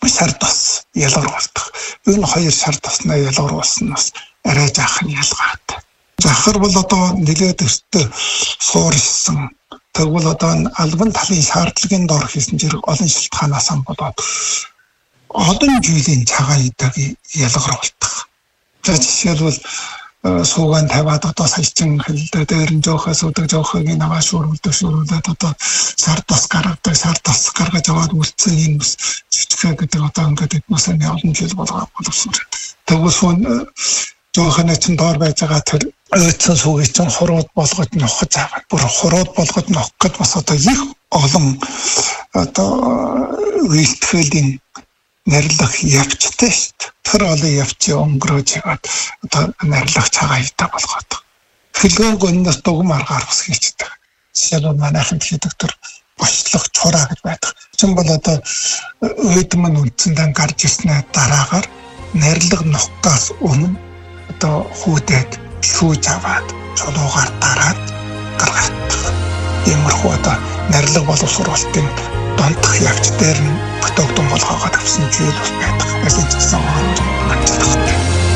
шар тос ялгаруулдаг. Энэ хоёр шар тосноо ялгаруулсан нь арай жаахан ялгаатай. Захар бол одоо нэлээд өстө суурьсан. Тэгвэл одоо албан талын шаардлагын дор хийсэн зэрэг олон шалтгаанаас болоод олон жилийн цагаан идэг ялгаруулдаг. Жишээлбэл суугаан тавиад одоо саячин хэлдэг дээр нь жоохоос удаг жоохыг наваа шүүрүүлээд одоо сар тос гаргаж аваад үлдсэн юм жижиг гэдэг одоо ингээд эднэсээ олон жил болсон. Тэгвэл жоохны чинь доор байж байгаа тэр өцсөн суугийг чинь хурууд болгож нохож аваад бүр хурууд болгож нохох гэд бас одоо их олон одоо үйлдэлийн нэрлэх явцтай шүү дээ. Тэр олон явцыг өнгөрөөж ягаад одоо нэрлэх цагаан идэ болгоод. Хэлгөөг өнөөс дугм аргаар бас хийчихдэг. Жишээлбэл манайханд хийдэг тэр бослох чураа гэж байдаг. Чин бол одоо өөдмөн үндсэндээ гарч ирснээр дараагаар нэрлэх нохгоос өмнө одоо хүүдээд шүүж аваад чулуугаар дараад гаргадаг. Иймэрхүү одоо нэрлэг боловсруулалтын донтох явц дээр нь бүтэгдэн болгоогоод авсан зүйл бас байдаг. Гэсэн